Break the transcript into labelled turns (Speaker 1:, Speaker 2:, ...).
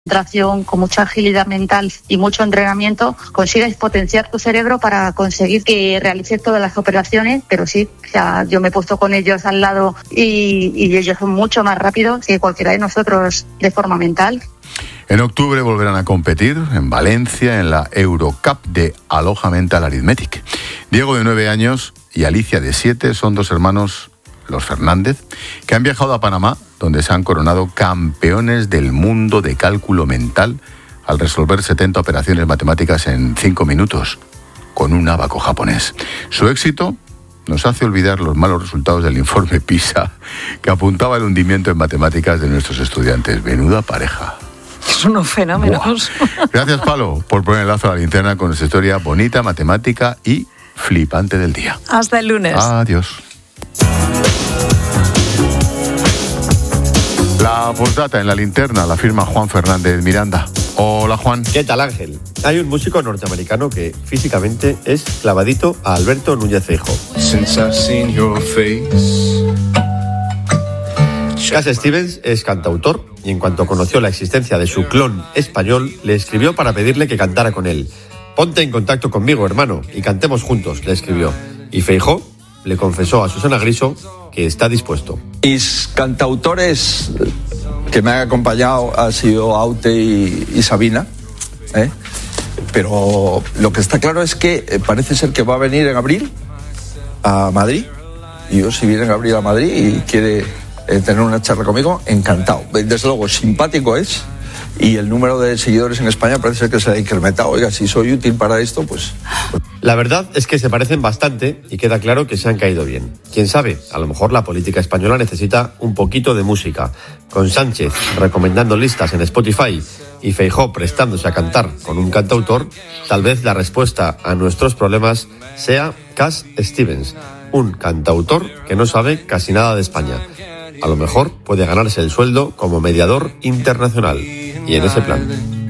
Speaker 1: concentración, con mucha agilidad mental y mucho entrenamiento, consigues potenciar tu cerebro para conseguir que realices todas las operaciones, pero sí, o sea, yo me he puesto con ellos al lado y ellos son mucho más rápidos que cualquiera de nosotros de forma mental.
Speaker 2: En octubre volverán a competir en Valencia en la Eurocup de Aloha Mental Arithmetic. Diego, de 9 años, y Alicia, de 7, son dos hermanos, los Fernández, que han viajado a Panamá, donde se han coronado campeones del mundo de cálculo mental al resolver 70 operaciones matemáticas en 5 minutos, con un ábaco japonés. Su éxito nos hace olvidar los malos resultados del informe PISA, que apuntaba el hundimiento en matemáticas de nuestros estudiantes. Menuda pareja.
Speaker 3: Son unos fenómenos.
Speaker 2: Buah. Gracias, Palo, por poner el lazo a la linterna con esta historia bonita, matemática y flipante del día.
Speaker 3: Hasta el lunes.
Speaker 2: Adiós. La postdata en la linterna la firma Juan Fernández Miranda. Hola, Juan.
Speaker 4: ¿Qué tal, Ángel? Hay un músico norteamericano que físicamente es clavadito a Alberto Núñez Feijóo. Cass Stevens es cantautor y en cuanto conoció la existencia de su clon español, le escribió para pedirle que cantara con él. Ponte en contacto conmigo, hermano, y cantemos juntos, le escribió. Y Feijóo le confesó a Susana Griso que está dispuesto.
Speaker 5: Mis cantautores que me han acompañado han sido Aute y Sabina, pero lo que está claro es que parece ser que va a venir en abril a Madrid. Y yo, si viene en abril a Madrid y quiere tener una charla conmigo, encantado. Desde luego, simpático es, y el número de seguidores en España parece ser que se ha incrementado. Oiga, si soy útil para esto, pues...
Speaker 4: La verdad es que se parecen bastante y queda claro que se han caído bien. Quién sabe, a lo mejor la política española necesita un poquito de música. Con Sánchez recomendando listas en Spotify y Feijóo prestándose a cantar con un cantautor, tal vez la respuesta a nuestros problemas sea Cass Stevens, un cantautor que no sabe casi nada de España. A lo mejor puede ganarse el sueldo como mediador internacional. Y en ese plan...